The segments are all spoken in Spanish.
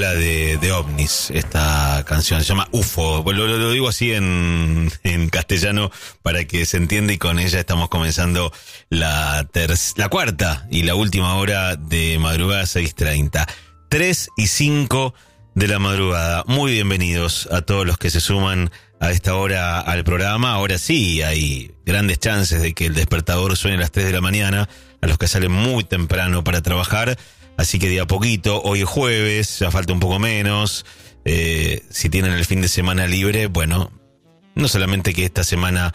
habla de ovnis, esta canción. Se llama UFO. Lo digo así en castellano para que se entienda, y con ella estamos comenzando la cuarta y la última hora de Madrugada 6:30. 3:05 de la madrugada. Muy bienvenidos a todos los que se suman a esta hora al programa. Ahora sí, hay grandes chances de que el despertador suene a las 3 de la mañana, a los que salen muy temprano para trabajar. Así que de a poquito, hoy es jueves, ya falta un poco menos. Si tienen el fin de semana libre, bueno, no solamente que esta semana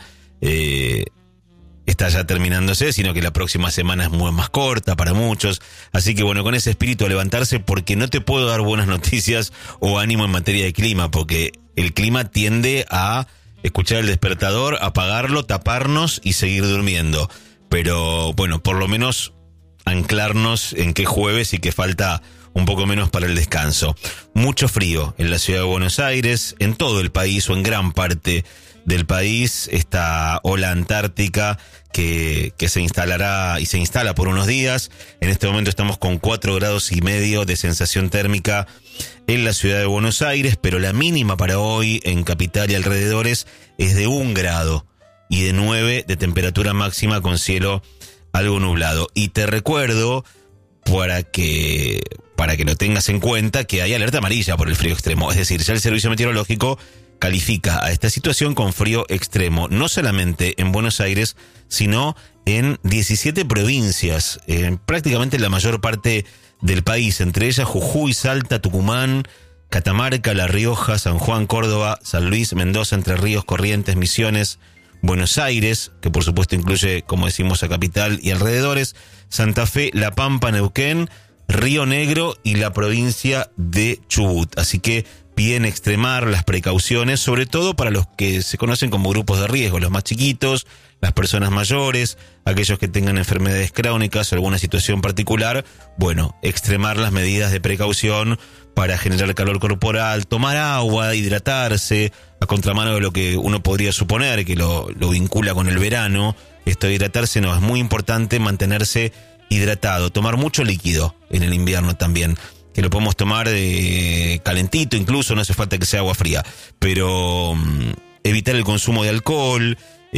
está ya terminándose, sino que la próxima semana es muy más corta para muchos. Así que bueno, con ese espíritu a levantarse, porque no te puedo dar buenas noticias o ánimo en materia de clima, porque el clima tiende a escuchar el despertador, apagarlo, taparnos y seguir durmiendo. Pero bueno, por lo menos anclarnos en que es jueves y que falta un poco menos para el descanso. Mucho frío en la ciudad de Buenos Aires, en todo el país o en gran parte del país. Esta ola antártica que se instalará y se instala por unos días. En este momento estamos con 4,5 grados de sensación térmica en la ciudad de Buenos Aires, pero la mínima para hoy en capital y alrededores es de 1 grado y de 9 de temperatura máxima con cielo algo nublado. Y te recuerdo, para que lo tengas en cuenta, que hay alerta amarilla por el frío extremo. Es decir, ya el Servicio Meteorológico califica a esta situación con frío extremo, no solamente en Buenos Aires, sino en 17 provincias, prácticamente la mayor parte del país, entre ellas Jujuy, Salta, Tucumán, Catamarca, La Rioja, San Juan, Córdoba, San Luis, Mendoza, Entre Ríos, Corrientes, Misiones, Buenos Aires, que por supuesto incluye, como decimos, a capital y alrededores, Santa Fe, La Pampa, Neuquén, Río Negro y la provincia de Chubut. Así que piden extremar las precauciones, sobre todo para los que se conocen como grupos de riesgo, los más chiquitos, las personas mayores, aquellos que tengan enfermedades crónicas o alguna situación particular. Bueno, extremar las medidas de precaución para generar calor corporal, tomar agua, hidratarse, a contramano de lo que uno podría suponer que lo vincula con el verano. Esto de hidratarse no, es muy importante mantenerse hidratado, tomar mucho líquido en el invierno también, que lo podemos tomar calentito, incluso no hace falta que sea agua fría, pero evitar el consumo de alcohol,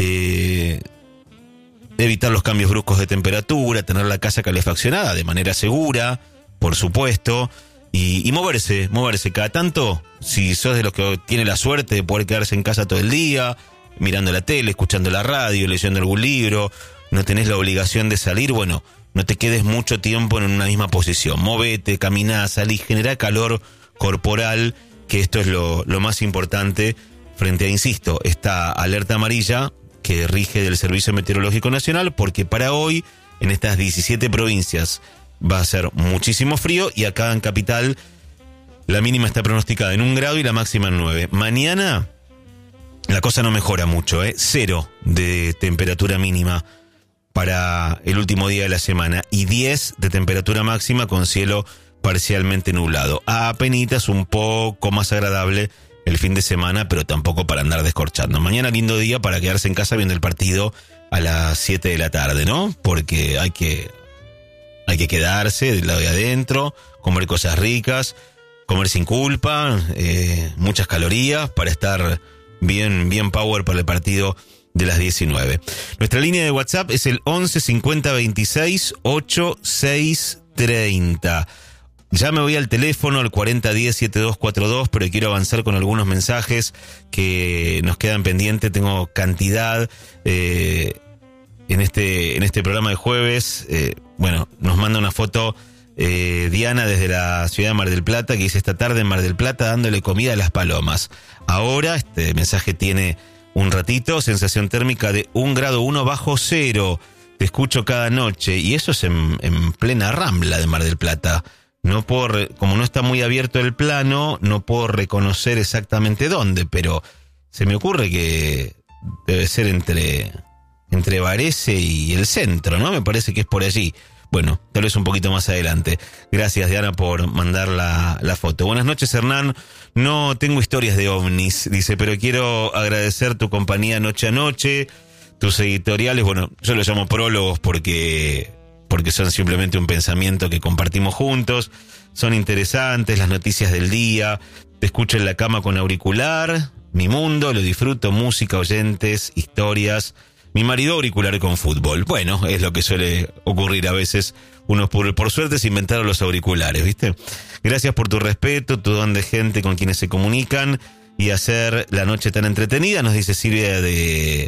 evitar los cambios bruscos de temperatura, tener la casa calefaccionada de manera segura, por supuesto, y moverse cada tanto. Si sos de los que tiene la suerte de poder quedarse en casa todo el día, mirando la tele, escuchando la radio, leyendo algún libro, no tenés la obligación de salir, bueno, no te quedes mucho tiempo en una misma posición. Movete, caminá, salí, generá calor corporal, que esto es lo más importante frente a, insisto, esta alerta amarilla que rige del Servicio Meteorológico Nacional, porque para hoy, en estas 17 provincias, va a ser muchísimo frío, y acá en capital la mínima está pronosticada en 1 grado y la máxima en 9. Mañana la cosa no mejora mucho, 0 de temperatura mínima para el último día de la semana y 10 de temperatura máxima con cielo parcialmente nublado. Apenitas un poco más agradable el fin de semana, pero tampoco para andar descorchando. Mañana lindo día para quedarse en casa viendo el partido a las 7 de la tarde, ¿no? Porque hay que quedarse del lado de adentro, comer cosas ricas, comer sin culpa, muchas calorías para estar bien power para el partido de las 19. Nuestra línea de WhatsApp es el 11 50 26 86 30. Ya me voy al teléfono, al 4010 7242, pero quiero avanzar con algunos mensajes que nos quedan pendientes. Tengo cantidad en este programa de jueves. Bueno, nos manda una foto Diana desde la ciudad de Mar del Plata, que dice: esta tarde en Mar del Plata dándole comida a las palomas. Ahora, este mensaje tiene un ratito, sensación térmica de 1 grado 1 bajo cero. Te escucho cada noche, y eso es en plena Rambla de Mar del Plata. No puedo, como no está muy abierto el plano, no puedo reconocer exactamente dónde, pero se me ocurre que debe ser entre Varese y el centro, ¿no? Me parece que es por allí. Bueno, tal vez un poquito más adelante. Gracias, Diana, por mandar la foto. Buenas noches, Hernán. No tengo historias de ovnis, dice, pero quiero agradecer tu compañía noche a noche, tus editoriales. Bueno, yo los llamo prólogos porque porque son simplemente un pensamiento que compartimos juntos, son interesantes, las noticias del día, te escucho en la cama con auricular, mi mundo, lo disfruto, música, oyentes, historias, mi marido auricular con fútbol. Bueno, es lo que suele ocurrir a veces, uno por suerte se inventaron los auriculares, ¿viste? Gracias por tu respeto, tu don de gente con quienes se comunican y hacer la noche tan entretenida, nos dice Silvia de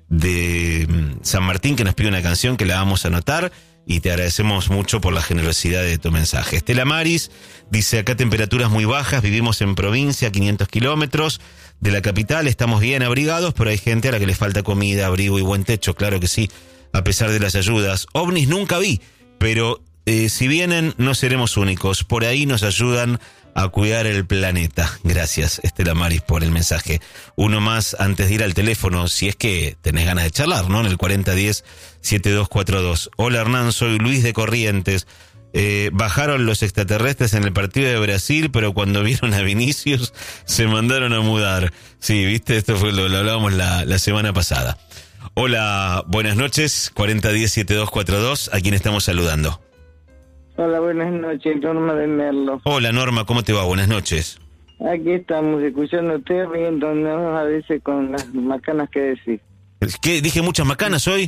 San Martín, que nos pide una canción que la vamos a anotar y te agradecemos mucho por la generosidad de tu mensaje. Estela Maris dice, acá temperaturas muy bajas, vivimos en provincia, 500 kilómetros de la capital, estamos bien abrigados, pero hay gente a la que le falta comida, abrigo y buen techo, claro que sí, a pesar de las ayudas. OVNIs nunca vi, pero si vienen no seremos únicos, por ahí nos ayudan a cuidar el planeta. Gracias, Estela Maris, por el mensaje. Uno más antes de ir al teléfono, si es que tenés ganas de charlar, ¿no? En el 4010-7242. Hola, Hernán, soy Luis de Corrientes. Bajaron los extraterrestres en el partido de Brasil, pero cuando vieron a Vinicius se mandaron a mudar. Sí, viste, esto fue lo hablábamos la semana pasada. Hola, buenas noches, 4010-7242. ¿A quién estamos saludando? Hola, buenas noches, Norma de Merlo. Hola, Norma, ¿cómo te va? Buenas noches. Aquí estamos escuchándote, riéndonos a veces con las macanas que decís. ¿Qué? ¿Dije muchas macanas hoy?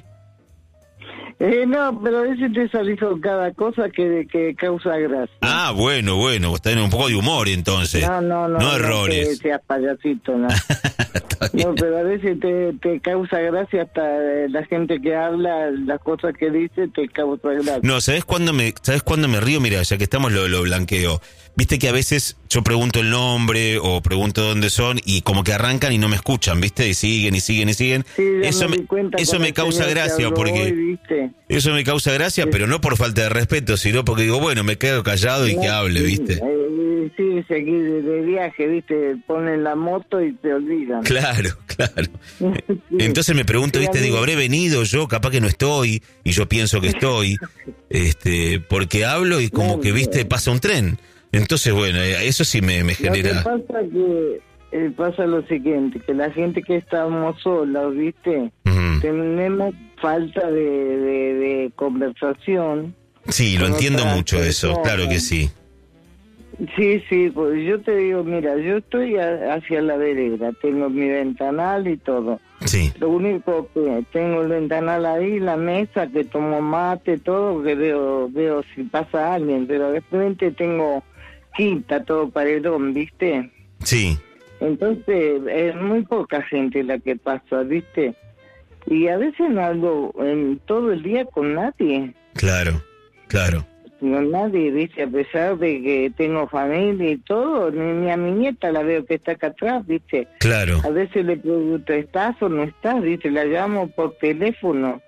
No, pero a veces te salís con cada cosa que causa gracia. Ah, bueno, vos tenés un poco de humor entonces. No errores. No seas payasito, no. No, pero a veces te causa gracia hasta la gente que habla, las cosas que dice te causa gracia. No, ¿sabés cuándo me río? Mira, ya que estamos lo blanqueo. Viste que a veces yo pregunto el nombre o pregunto dónde son y como que arrancan y no me escuchan, ¿viste? Y siguen. Sí, eso me causa gracia porque... Hoy, eso me causa gracia, pero no por falta de respeto, sino porque digo, bueno, me quedo callado y que hable, ¿viste? Sí, seguir de viaje, ¿viste? Ponen la moto y te olvidan. Claro. Sí. Entonces me pregunto, ¿viste? Digo, ¿habré venido yo? Capaz que no estoy y yo pienso que estoy, porque hablo y como que, ¿viste? Pasa un tren. Entonces, bueno, eso sí me genera... Lo que pasa lo siguiente, que la gente que estamos solas, ¿viste? Uh-huh. Tenemos falta de conversación. Sí, lo entiendo mucho eso, claro que sí. Sí, pues yo te digo, mira, yo estoy hacia la vereda, tengo mi ventanal y todo. Sí. Lo único que tengo el ventanal ahí, la mesa, que tomo mate, todo, que veo si pasa alguien, pero de repente tengo quinta, todo paredón, ¿viste? Sí. Entonces, es muy poca gente la que pasa, ¿viste? Y a veces no hablo todo el día con nadie. Claro. Con nadie, ¿viste? A pesar de que tengo familia y todo, ni a mi nieta la veo que está acá atrás, ¿viste? Claro. A veces le pregunto, ¿estás o no estás? ¿Viste? La llamo por teléfono,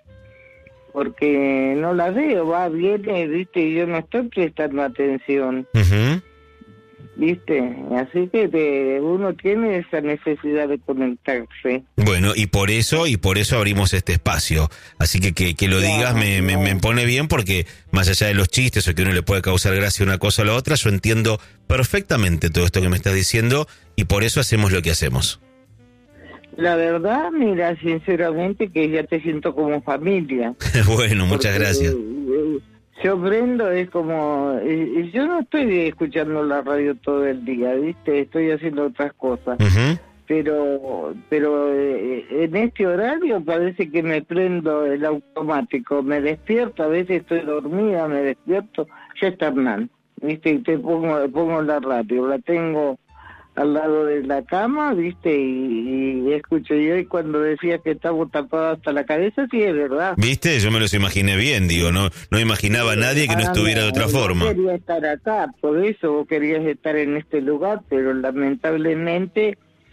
porque no la veo, viene, ¿viste? Y yo no estoy prestando atención. Uh-huh. ¿Viste? Así que uno tiene esa necesidad de conectarse. Bueno, y por eso abrimos este espacio. Así que lo digas me pone bien, porque más allá de los chistes o que uno le puede causar gracia una cosa o la otra, yo entiendo perfectamente todo esto que me estás diciendo y por eso hacemos lo que hacemos. La verdad, mira, sinceramente que ya te siento como familia. Bueno, muchas gracias. Yo prendo, es como... yo no estoy escuchando la radio todo el día, ¿viste? Estoy haciendo otras cosas. Uh-huh. Pero en este horario parece que me prendo el automático. Me despierto, a veces estoy dormida, me despierto. Ya está Hernán, ¿viste? Y te pongo la radio, la tengo al lado de la cama, ¿viste? Y escucho. Y hoy cuando decía que estaba tapada hasta la cabeza, sí es verdad. ¿Viste? Yo me los imaginé bien, digo, no imaginaba a nadie que no estuviera de otra forma. Yo quería estar acá, por eso vos querías estar en este lugar, pero lamentablemente,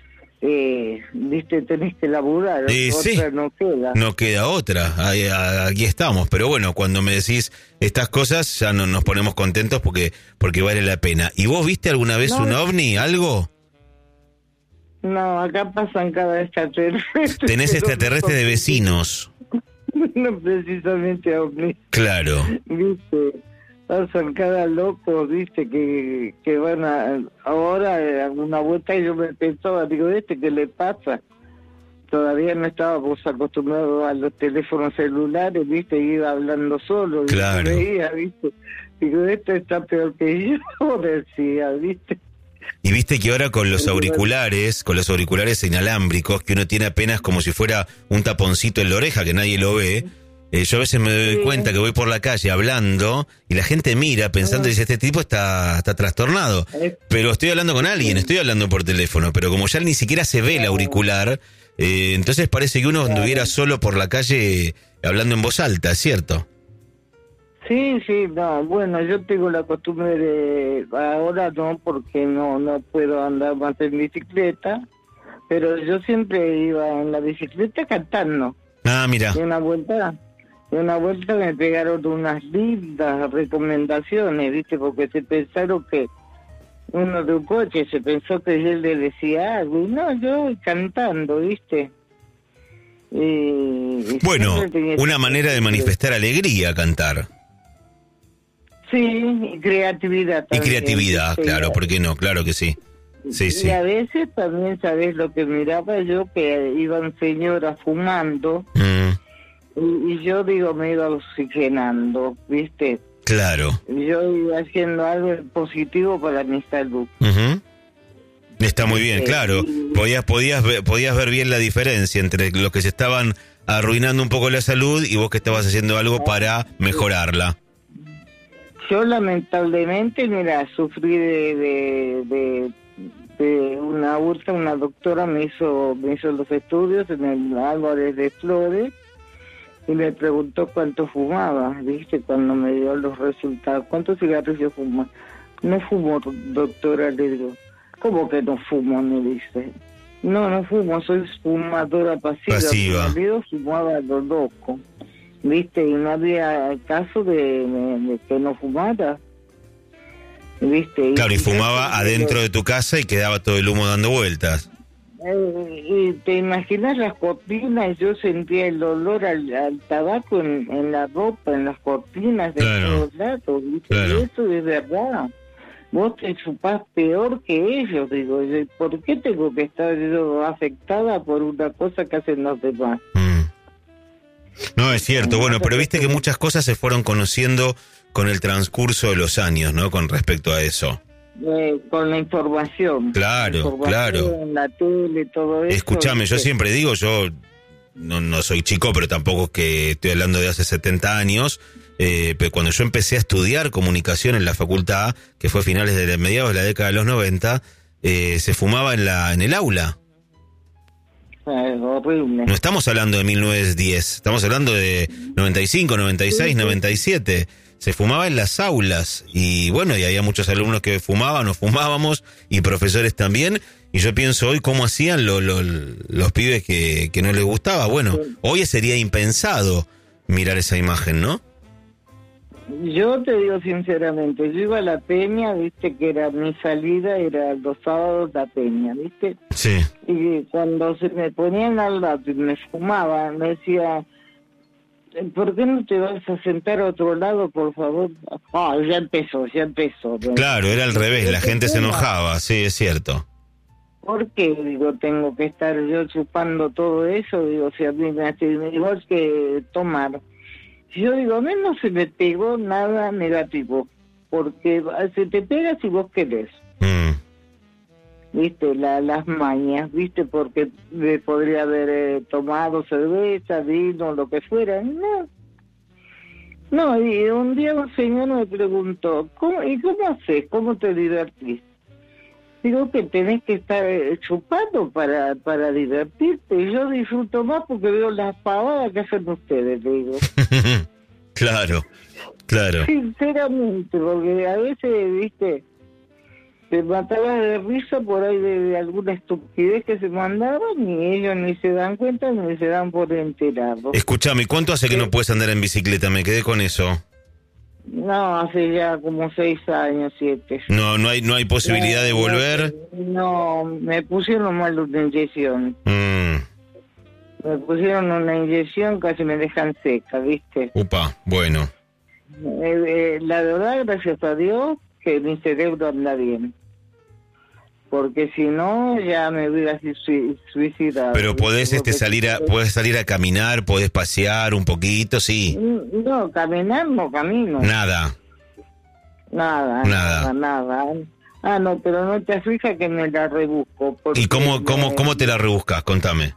¿viste? Tenés que laburar, otra sí, no queda. No queda otra, aquí estamos, pero bueno, cuando me decís estas cosas ya no nos ponemos contentos porque vale la pena. ¿Y vos viste alguna vez un ovni, algo? No, acá pasan cada extraterrestre. Tenés extraterrestres de vecinos. No precisamente ovni. Claro. ¿Viste? Pasan cada loco, ¿viste? Que van ahora a una vuelta y yo me pensaba, digo, ¿qué le pasa? todavía no estábamos acostumbrados a los teléfonos celulares, ¿viste? Iba hablando solo, y Claro. veía, ¿viste? Digo, esto está peor que yo, decía, ¿viste? Y viste que ahora con los auriculares inalámbricos, que uno tiene apenas como si fuera un taponcito en la oreja, que nadie lo ve, yo a veces me doy cuenta que voy por la calle hablando y la gente mira pensando y dice, este tipo está trastornado. Pero estoy hablando con alguien, estoy hablando por teléfono, pero como ya ni siquiera se ve el auricular, entonces parece que uno anduviera solo por la calle hablando en voz alta, ¿es cierto? Sí, no, bueno, yo tengo la costumbre de, ahora no, porque no puedo andar más en bicicleta, pero yo siempre iba en la bicicleta cantando. Ah, mira. De una vuelta me pegaron unas lindas recomendaciones, ¿viste? Porque se pensaron que uno de un coche se pensó que yo le decía algo, y no, yo cantando, ¿viste? Y Bueno, una manera de manifestar alegría, cantar. Sí, y creatividad también. Y creatividad, ¿viste? claro, ¿por qué no? Claro que sí. Sí, sí. Y a veces también, ¿sabés lo que miraba yo? Que iban señoras fumando, y yo digo, me iba oxigenando, ¿viste? Claro. Yo iba haciendo algo positivo para mi salud. Uh-huh. Está muy bien, claro. Podías ver bien la diferencia entre los que se estaban arruinando un poco la salud y vos que estabas haciendo algo para mejorarla. Yo lamentablemente, mira, sufrí de una úlcera, una doctora me hizo los estudios en el Álvarez de Flores y me preguntó cuánto fumaba, ¿viste? Cuando me dio los resultados, ¿cuántos cigarrillos fuma? No fumo, doctora, le digo. ¿Cómo que no fumo? Me dice. No fumo, soy fumadora pasiva. Yo fumaba lo loco, ¿viste? Y no había caso de que no fumara, ¿viste? Claro, y fumaba adentro de tu casa y quedaba todo el humo dando vueltas. Y te imaginas las cortinas, yo sentía el olor al tabaco en la ropa, en las cortinas de todos lados, ¿viste? Claro. Y eso es verdad. Vos te chupás peor que ellos, digo yo. ¿Por qué tengo que estar yo afectada por una cosa que hacen los demás? No, es cierto. Bueno, pero viste que muchas cosas se fueron conociendo con el transcurso de los años, ¿no? Con respecto a eso. Con la información. Claro, claro. La tele, todo eso. Escuchame, yo siempre digo, yo no soy chico, pero tampoco es que estoy hablando de hace 70 años, pero cuando yo empecé a estudiar comunicación en la facultad, que fue finales de mediados de la década de los 90, se fumaba en el aula. Horrible. No estamos hablando de 1910, estamos hablando de 95, 96, 97. Se fumaba en las aulas y bueno, y había muchos alumnos que fumaban o fumábamos y profesores también, y yo pienso hoy cómo hacían los pibes que no les gustaba. Bueno, hoy sería impensado mirar esa imagen, ¿no? Yo te digo sinceramente, yo iba a la peña, viste, que era mi salida, era los sábados la peña, viste. Sí. Y cuando se me ponían al lado y me fumaban, me decía, ¿por qué no te vas a sentar a otro lado, por favor? Ya empezó. Claro, era al revés, la gente se enojaba, sí, es cierto. ¿Por qué, digo, tengo que estar yo chupando todo eso? Digo, si a mí me hace igual que tomar. Yo digo, a mí no se me pegó nada negativo, porque se te pega si vos querés. ¿Viste? Las mañas, ¿viste? Porque podría haber tomado cerveza, vino, lo que fuera. No, y un día un señor me preguntó, ¿cómo haces? ¿Cómo te divertís? Digo que tenés que estar chupando para divertirte. Y yo disfruto más porque veo las pavadas que hacen ustedes, digo. Claro. Sinceramente, porque a veces, viste, te matabas de risa por ahí de alguna estupidez que se mandaban y ellos ni se dan cuenta ni se dan por enterados. Escuchame, ¿cuánto hace que no puedes andar en bicicleta? Me quedé con eso. No, hace ya como 6 años, 7. No hay posibilidad de volver. No, me pusieron mal una inyección. Me pusieron una inyección, casi me dejan seca, ¿viste? Upa, bueno. La verdad, gracias a Dios, que mi cerebro anda bien. porque si no ya me hubiera suicidado. Pero podés podés salir a caminar, podés pasear un poquito, sí. No, caminar no camino. Nada. Nada. Ah, no, pero no te fijas que me la rebusco. ¿Y cómo te la rebuscas? Contame.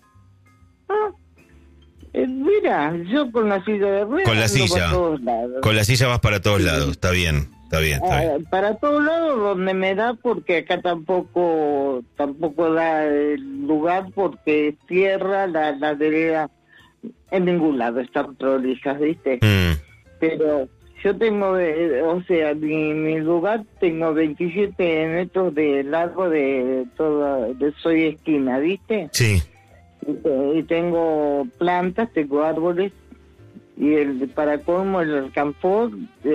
Mira, yo con la silla de ruedas. Con la silla. Para todos lados. Con la silla vas para todos lados, está bien. Para todos lados donde me da, porque acá tampoco da el lugar, porque tierra, la vereda, en ningún lado están prolijas, ¿viste? Pero yo tengo, mi lugar tengo 27 metros de largo soy esquina, ¿viste? Sí. Y tengo plantas, tengo árboles, y para colmo el alcanfor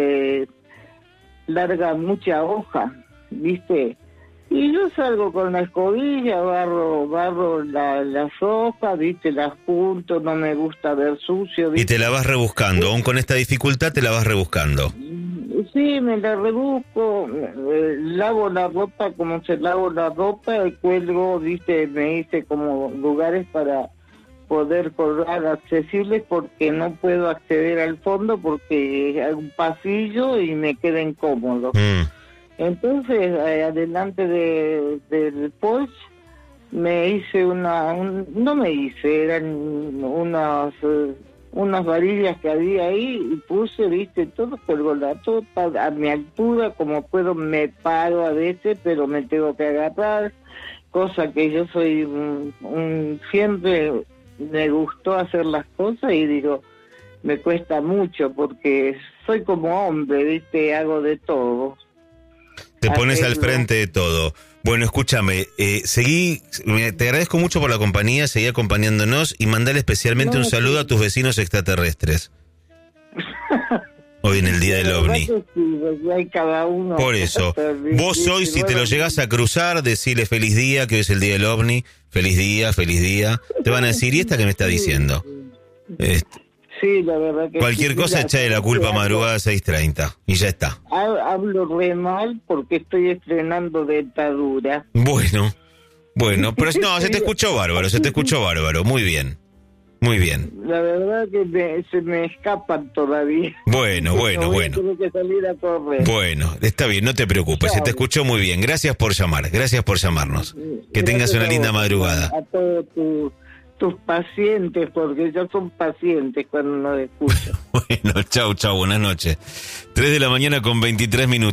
larga mucha hoja, ¿viste? Y yo salgo con la escobilla, barro las hojas, ¿viste? Las junto, no me gusta ver sucio, ¿viste? Y te la vas rebuscando, aún con esta dificultad te la vas rebuscando. Sí, me la rebusco, lavo la ropa como se lavo la ropa, cuelgo, ¿viste? Me hice como lugares para poder colgar accesibles, porque no puedo acceder al fondo porque hay un pasillo y me queda incómodo. Entonces, adelante del Porsche, me hice eran unas varillas que había ahí, y puse, ¿viste? Todo, colgo la topa a mi altura, como puedo, me paro a veces, pero me tengo que agarrar, cosa que yo soy siempre me gustó hacer las cosas, y digo, me cuesta mucho porque soy como hombre, ¿viste? Hago de todo. Te pones al frente de todo. Bueno, escúchame, te agradezco mucho por la compañía, seguí acompañándonos y mandale especialmente un saludo a tus vecinos extraterrestres. Hoy en el Día del OVNI. Hay cada uno. Por eso, vos hoy, si te lo llegás a cruzar, decirle feliz día, que hoy es el Día del OVNI, feliz día. Te van a decir, ¿y esta qué me está diciendo? Sí, la verdad que cualquier cosa, echale la culpa a madrugada 6:30 y ya está. Hablo re mal porque estoy estrenando dentadura. Bueno, pero no, se te escuchó bárbaro, muy bien. La verdad que se me escapan todavía. Bueno. Tengo que salir a correr. Bueno, está bien, no te preocupes, se te escuchó muy bien. Gracias por llamarnos. Que tengas una linda madrugada. A todos tus pacientes, porque ellos son pacientes cuando nos escuchan. Bueno, chau, buenas noches. 3:23 a.m,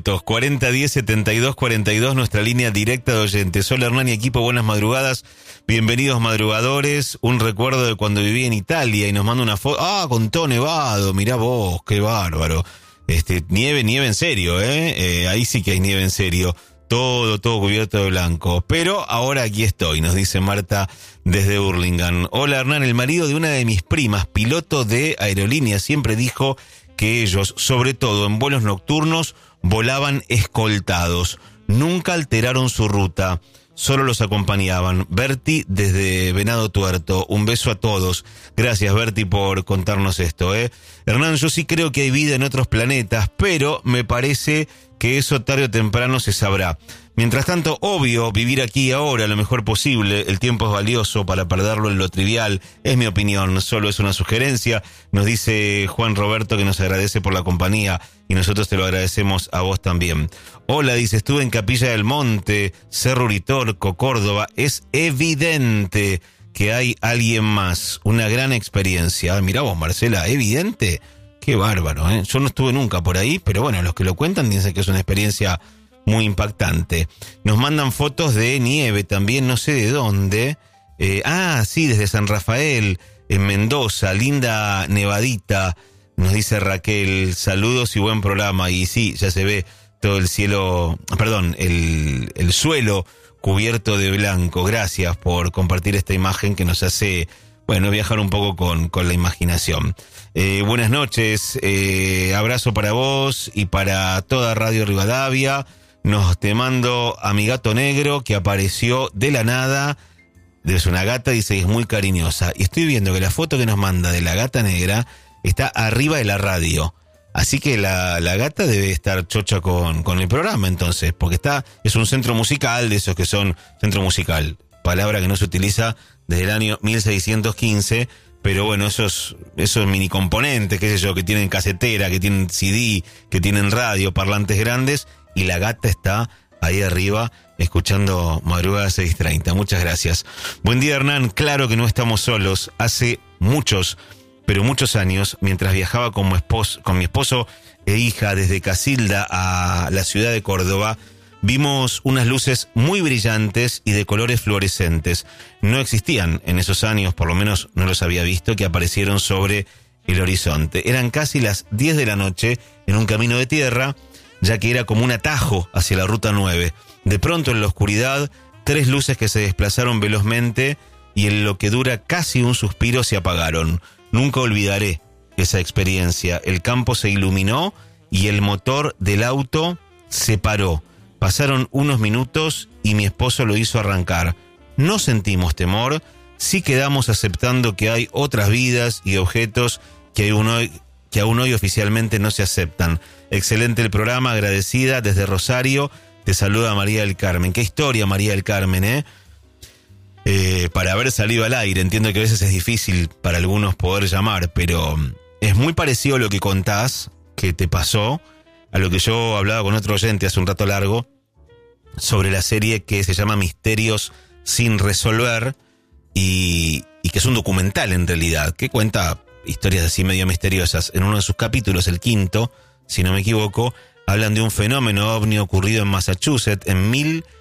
4010-7242, nuestra línea directa de oyentes. Hola Hernán y equipo, buenas madrugadas, bienvenidos madrugadores. Un recuerdo de cuando viví en Italia, y nos manda una foto. Con todo nevado, mirá vos, qué bárbaro. Nieve en serio, ahí sí que hay nieve en serio. Todo cubierto de blanco. Pero ahora aquí estoy, nos dice Marta desde Hurlingham. Hola Hernán, el marido de una de mis primas, piloto de aerolínea, siempre dijo que ellos, sobre todo en vuelos nocturnos, volaban escoltados. Nunca alteraron su ruta, solo los acompañaban. Berti desde Venado Tuerto, un beso a todos. Gracias Berti por contarnos esto. Hernán, yo sí creo que hay vida en otros planetas, pero me parece que eso tarde o temprano se sabrá. Mientras tanto, obvio, vivir aquí y ahora lo mejor posible. El tiempo es valioso para perderlo en lo trivial. Es mi opinión, solo es una sugerencia. Nos dice Juan Roberto que nos agradece por la compañía, y nosotros te lo agradecemos a vos también. Hola, dice, estuve en Capilla del Monte, Cerro Uritorco, Córdoba. Es evidente que hay alguien más. Una gran experiencia. Mirá vos, Marcela, evidente. Qué bárbaro, ¿eh? Yo no estuve nunca por ahí, pero bueno, los que lo cuentan dicen que es una experiencia muy impactante. Nos mandan fotos de nieve también, no sé de dónde. Sí, desde San Rafael, en Mendoza, linda nevadita, nos dice Raquel. Saludos y buen programa. Y sí, ya se ve todo el cielo, el suelo cubierto de blanco. Gracias por compartir esta imagen que nos hace, viajar un poco con la imaginación. Buenas noches, abrazo para vos y para toda Radio Rivadavia. Te mando a mi gato negro que apareció de la nada. Es una gata, dice, es muy cariñosa. Y estoy viendo que la foto que nos manda de la gata negra está arriba de la radio. Así que la gata debe estar chocha con el programa entonces, porque es un centro musical, de esos que son centro musical, palabra que no se utiliza desde el año 1615, pero bueno, esos mini componentes, qué sé yo, que tienen casetera, que tienen CD, que tienen radio, parlantes grandes, y la gata está ahí arriba escuchando Madrugada 6:30. Muchas gracias. Buen día, Hernán. Claro que no estamos solos. Hace muchos años, mientras viajaba con mi esposo e hija desde Casilda a la ciudad de Córdoba, vimos unas luces muy brillantes y de colores fluorescentes. No existían en esos años, por lo menos no los había visto, que aparecieron sobre el horizonte. Eran casi las 10 de la noche en un camino de tierra, ya que era como un atajo hacia la Ruta 9. De pronto, en la oscuridad, 3 luces que se desplazaron velozmente y en lo que dura casi un suspiro se apagaron. Nunca olvidaré esa experiencia. El campo se iluminó y el motor del auto se paró. Pasaron unos minutos y mi esposo lo hizo arrancar. No sentimos temor, sí quedamos aceptando que hay otras vidas y objetos que aún hoy oficialmente no se aceptan. Excelente el programa, agradecida desde Rosario. Te saluda María del Carmen. Qué historia, María del Carmen, para haber salido al aire. Entiendo que a veces es difícil para algunos poder llamar, pero es muy parecido a lo que contás, que te pasó, a lo que yo hablaba con otro oyente hace un rato largo, sobre la serie que se llama Misterios sin resolver, y que es un documental en realidad, que cuenta historias así medio misteriosas. En uno de sus capítulos, el 5º, si no me equivoco, hablan de un fenómeno ovni ocurrido en Massachusetts en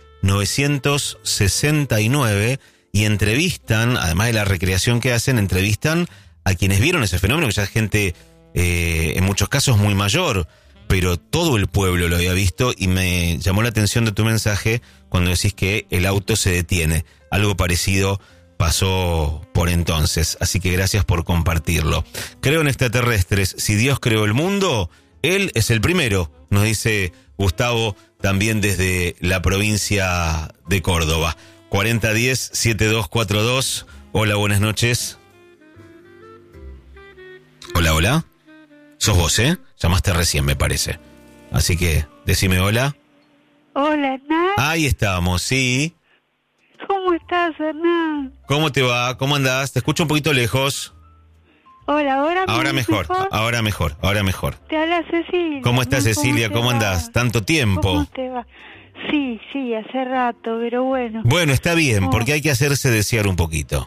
1969 y entrevistan, además de la recreación que hacen, entrevistan a quienes vieron ese fenómeno, que ya es gente en muchos casos muy mayor, pero todo el pueblo lo había visto, y me llamó la atención de tu mensaje cuando decís que el auto se detiene. Algo parecido pasó por entonces, así que gracias por compartirlo. Creo en extraterrestres. Si Dios creó el mundo, Él es el primero, nos dice Gustavo, también desde la provincia de Córdoba. 4010-7242. Hola, buenas noches. Hola, hola. Sos vos, Llamaste recién, me parece. Así que, decime hola. Hola, Hernán. Ahí estamos, sí. ¿Cómo estás, Hernán? ¿Cómo te va? ¿Cómo andás? Te escucho un poquito lejos. Hola, ahora mejor. Ahora mejor. Te habla Cecilia. ¿Cómo estás, Cecilia? ¿Cómo andás? Tanto tiempo. ¿Cómo te va? Sí, hace rato, pero bueno. Bueno, está bien, porque hay que hacerse desear un poquito.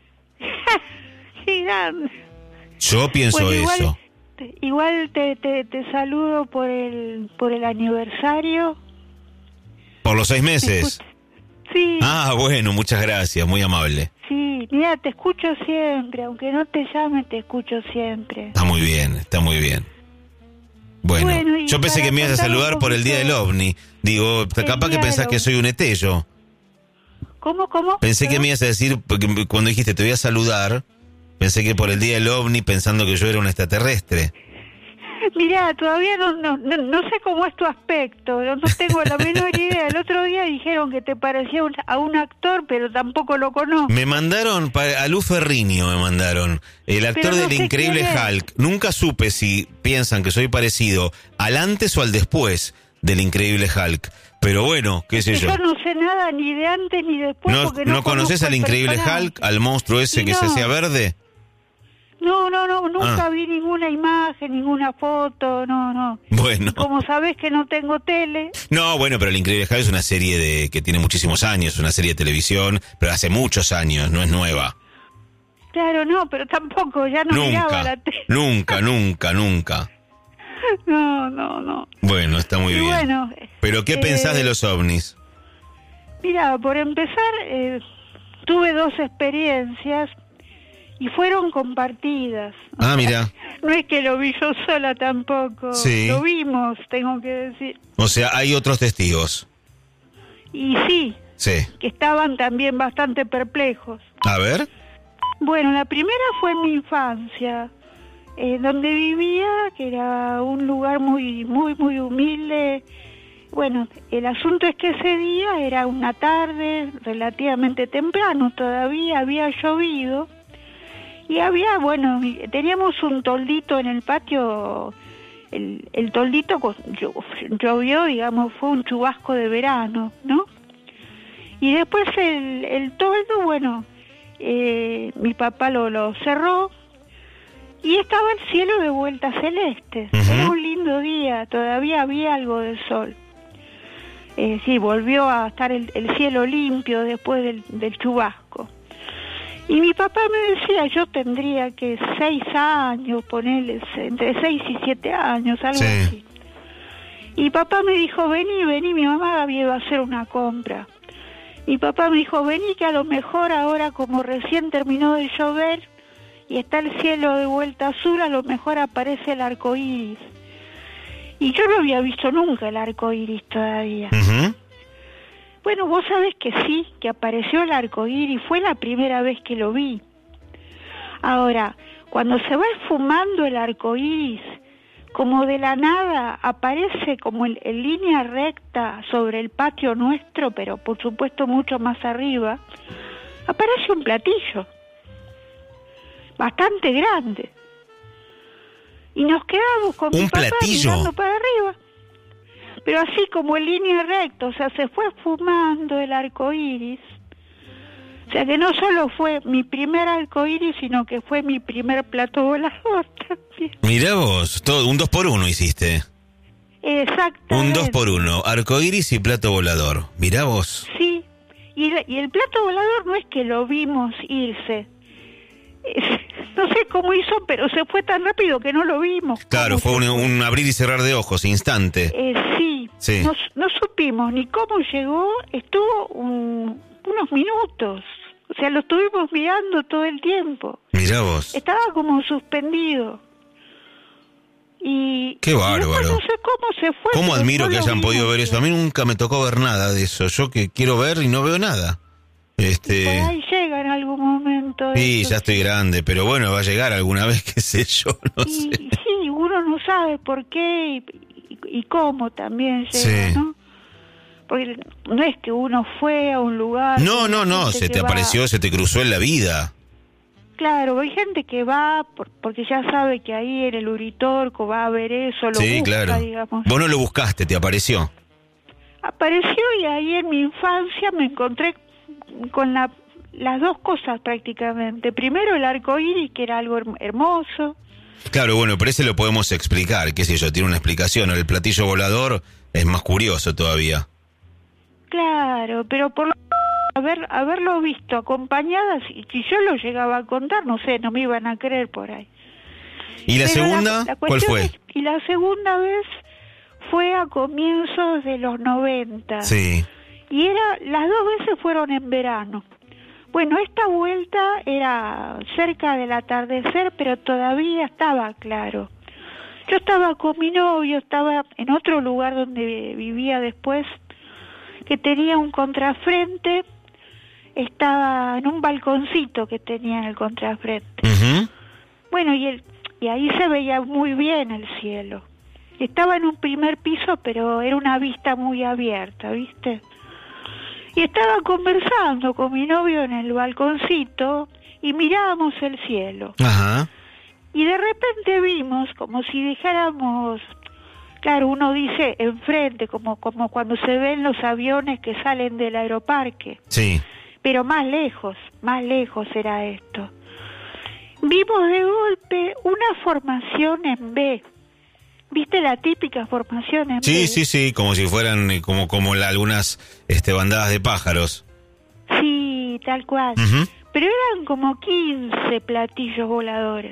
Gigante. Yo pienso bueno, eso. Igual te saludo por el aniversario. ¿Por los 6 meses? Sí. Ah, bueno, muchas gracias, muy amable. Sí, mira, te escucho siempre, aunque no te llame, te escucho siempre. Está muy bien. Bueno, yo pensé que me ibas a saludar por el día del OVNI. Digo, capaz que pensás que soy un etello. ¿Cómo? Pensé que me ibas a decir, porque cuando dijiste te voy a saludar, pensé que por el día del OVNI, pensando que yo era un extraterrestre. Mirá, todavía no sé cómo es tu aspecto, no tengo la menor idea. El otro día dijeron que te parecía a un actor, pero tampoco lo conozco. Me mandaron a Lu Ferrigno, el actor del Increíble Hulk. Nunca supe si piensan que soy parecido al antes o al después del Increíble Hulk. Pero bueno, qué sé yo. Yo no sé nada ni de antes ni después. ¿No conoces al Increíble Hulk, al monstruo ese que se hacía verde? No, nunca vi ninguna imagen, ninguna foto, no. Bueno. Como sabés que no tengo tele. No, bueno, pero El Increíble Hulk es una serie que tiene muchísimos años, una serie de televisión, pero hace muchos años, no es nueva. Claro, no, pero tampoco, ya no miraba la tele. Nunca. No. Bueno, está muy bien. Bueno, ¿pero qué pensás de los ovnis? Mira, por empezar, tuve 2 experiencias y fueron compartidas. Ah, mira. No es que lo vi yo sola tampoco. Sí. Lo vimos, tengo que decir. O sea, hay otros testigos. Y sí. Que estaban también bastante perplejos. A ver. Bueno, la primera fue en mi infancia, donde vivía, que era un lugar muy humilde. Bueno, el asunto es que ese día era una tarde relativamente temprano, todavía había llovido. Y teníamos un toldito en el patio el toldito llovió, digamos, fue un chubasco de verano, ¿no? Y después el toldo, bueno, mi papá lo cerró y estaba el cielo de vuelta celeste. Era un lindo día, todavía había algo de sol. Sí, volvió a estar el cielo limpio después del chubasco. Y mi papá me decía, yo tendría que 6 años, ponerles entre 6 y 7 años, algo así. Y papá me dijo, vení, mi mamá había ido a hacer una compra. Mi papá me dijo, vení, que a lo mejor ahora, como recién terminó de llover y está el cielo de vuelta azul, a lo mejor aparece el arco iris. Y yo no había visto nunca el arco iris todavía. Bueno, vos sabés que sí, que apareció el arco iris, fue la primera vez que lo vi. Ahora, cuando se va esfumando el arco iris, como de la nada aparece como en línea recta sobre el patio nuestro, pero por supuesto mucho más arriba, aparece un platillo bastante grande. Y nos quedamos con mi papá mirando para arriba. Pero así como en línea recta, o sea, se fue esfumando el arco iris. O sea, que no solo fue mi primer arco iris, sino que fue mi primer plato volador también. Mirá vos, un 2 por 1 hiciste. Exactamente. Un 2 por 1, arco iris y plato volador. Mirá vos. Sí, y el plato volador no es que lo vimos irse. No sé cómo hizo, pero se fue tan rápido que no lo vimos. Claro, fue un abrir y cerrar de ojos, instante. Sí. No supimos ni cómo llegó, estuvo unos minutos. O sea, lo estuvimos mirando todo el tiempo. Mirá vos. Estaba como suspendido. Y qué bárbaro. No sé cómo se fue. ¿Cómo admiro que hayan podido ver eso? A mí nunca me tocó ver nada de eso. Yo que quiero ver y no veo nada. Por ahí llega en algún momento. Sí, ya estoy grande, pero bueno, va a llegar alguna vez, qué sé yo, no sé. Sí, uno no sabe por qué y cómo también llega, ¿no? Porque no es que uno fue a un lugar... No, se te apareció, se te cruzó en la vida. Claro, hay gente que va porque ya sabe que ahí en el Uritorco va a ver eso, lo busca, claro. Digamos. Vos no lo buscaste, te apareció. Apareció y ahí en mi infancia me encontré con las dos cosas prácticamente. Primero el arco iris, que era algo hermoso. Claro, bueno, pero ese lo podemos explicar, qué sé yo, tiene una explicación. El platillo volador es más curioso todavía. Claro, pero por haberlo visto acompañada, si yo lo llegaba a contar, no sé, no me iban a creer por ahí. ¿Y la segunda? ¿Cuál fue? Y la segunda vez fue a comienzos de los 90. Sí. Y las dos veces fueron en verano. Bueno, esta vuelta era cerca del atardecer, pero todavía estaba claro. Yo estaba con mi novio, estaba en otro lugar donde vivía después, que tenía un contrafrente, estaba en un balconcito que tenía en el contrafrente. Bueno, y ahí se veía muy bien el cielo. Estaba en un primer piso, pero era una vista muy abierta, ¿viste? Y estaba conversando con mi novio en el balconcito y mirábamos el cielo. Ajá. Y de repente vimos, como si dijéramos, claro, uno dice enfrente, como cuando se ven los aviones que salen del aeroparque. Sí. Pero más lejos era esto. Vimos de golpe una formación en B. ¿Viste la típica formación en B? Sí, como si fueran algunas bandadas de pájaros. Sí, tal cual. Pero eran como 15 platillos voladores.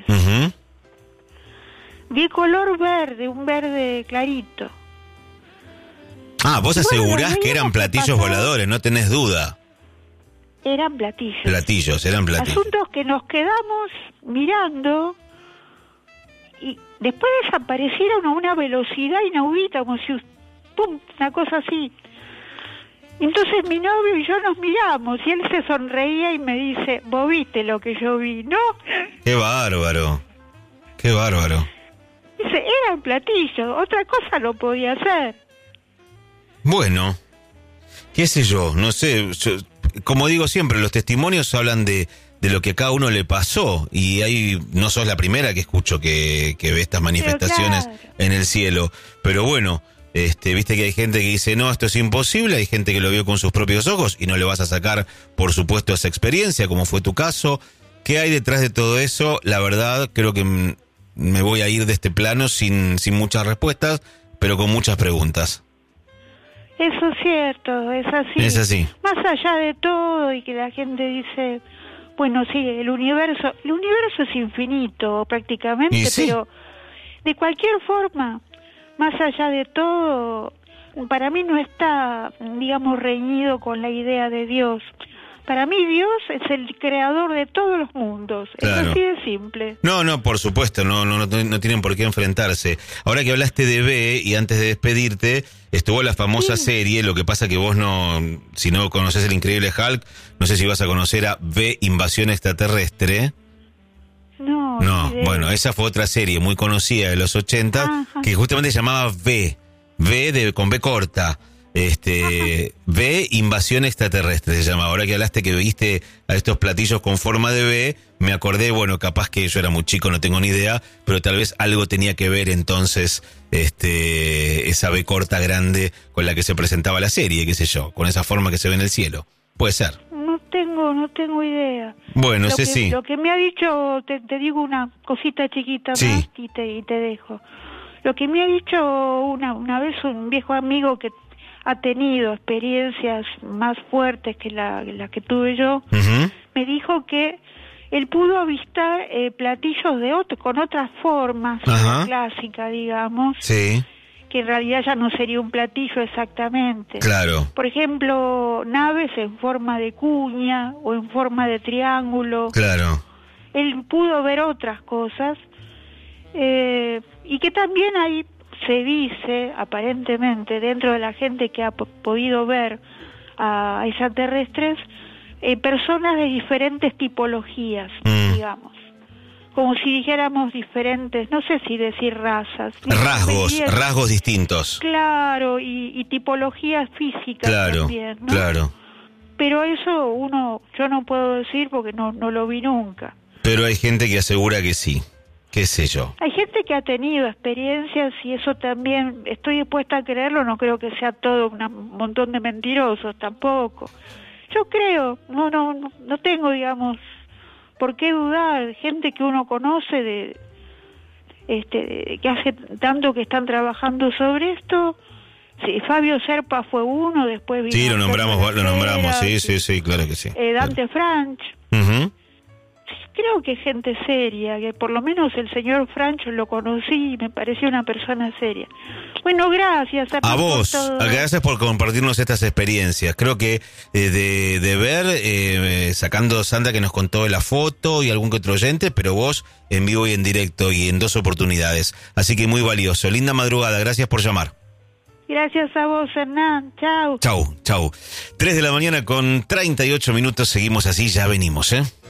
De color verde, un verde clarito. Ah, vos asegurás que eran platillos voladores, no tenés duda. Eran platillos. Eran platillos. Asuntos que nos quedamos mirando y después desaparecieron a una velocidad inaudita, como si ¡pum!, una cosa así. Entonces mi novio y yo nos miramos y él se sonreía y me dice, vos viste lo que yo vi, ¿no? ¡Qué bárbaro! Dice, eran platillos, otra cosa no podía hacer. Bueno, qué sé yo, no sé, como digo siempre, los testimonios hablan de de lo que a cada uno le pasó. Y ahí no sos la primera que escucho que ve estas manifestaciones claro, en el cielo. Pero bueno, viste que hay gente que dice, no, esto es imposible. Hay gente que lo vio con sus propios ojos y no le vas a sacar, por supuesto, esa experiencia, como fue tu caso. ¿Qué hay detrás de todo eso? La verdad, creo que me voy a ir de este plano sin muchas respuestas, pero con muchas preguntas. Eso es cierto, es así. Es así. Más allá de todo y que la gente dice, bueno, sí, el universo es infinito prácticamente, ¿Y sí? pero de cualquier forma, más allá de todo, para mí no está, digamos, reñido con la idea de Dios. Para mí Dios es el creador de todos los mundos. Claro. Es así de simple. No, por supuesto, no tienen por qué enfrentarse. Ahora que hablaste de V y antes de despedirte, estuvo la famosa serie, lo que pasa que vos no, si no conoces El Increíble Hulk, no sé si vas a conocer a V Invasión Extraterrestre. No, No, bueno, esa fue otra serie muy conocida de los 80, Ajá. que justamente se llamaba con V corta. V Invasión Extraterrestre se llama. Ahora que hablaste que viste a estos platillos con forma de V, me acordé, bueno, capaz que yo era muy chico, no tengo ni idea, pero tal vez algo tenía que ver entonces esa V corta grande con la que se presentaba la serie, qué sé yo, con esa forma que se ve en el cielo. Puede ser. No tengo idea. Bueno, sí. Lo que me ha dicho, te digo una cosita chiquita Sí. más y te dejo. Lo que me ha dicho una vez un viejo amigo que ha tenido experiencias más fuertes que la que tuve yo, Ujú. me dijo que él pudo avistar platillos con otras formas, Ajá. clásica, digamos, Sí, que en realidad ya no sería un platillo exactamente. claro. Por ejemplo, naves en forma de cuña o en forma de triángulo. Claro. Él pudo ver otras cosas y que también hay, se dice, aparentemente, dentro de la gente que ha podido ver a extraterrestres, personas de diferentes tipologías, digamos. Como si dijéramos diferentes, no sé si decir razas. Rasgos distintos. Claro, y tipologías físicas Claro, también, ¿no? claro. Pero eso yo no puedo decir porque no lo vi nunca. Pero hay gente que asegura que sí, qué sé yo. Hay gente que ha tenido experiencias y eso también estoy dispuesta a creerlo, no creo que sea todo un montón de mentirosos tampoco. Yo creo, no tengo, digamos, por qué dudar, gente que uno conoce que hace tanto que están trabajando sobre esto. Sí, Fabio Serpa fue uno, después vino Sí, lo nombramos, sí, claro que sí. Dante Franch. Uh-huh. Creo que gente seria, que por lo menos el señor Franch lo conocí y me pareció una persona seria. Bueno, gracias A vos, gracias por compartirnos estas experiencias. Creo que de ver, sacando Sandra que nos contó la foto y algún que otro oyente, pero vos en vivo y en directo y en 2 oportunidades. Así que muy valioso. Linda madrugada, gracias por llamar. Gracias a vos, Hernán. Chau. Chau. 3 de la mañana con 38 minutos, seguimos así, ya venimos,